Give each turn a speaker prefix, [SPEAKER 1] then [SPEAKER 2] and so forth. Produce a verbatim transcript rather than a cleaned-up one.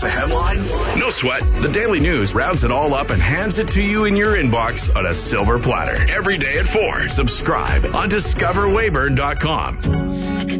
[SPEAKER 1] miss a headline? No sweat. The Daily News rounds it all up and hands it to you in your inbox on a silver platter. Every day at four. Subscribe on discover weyburn dot com.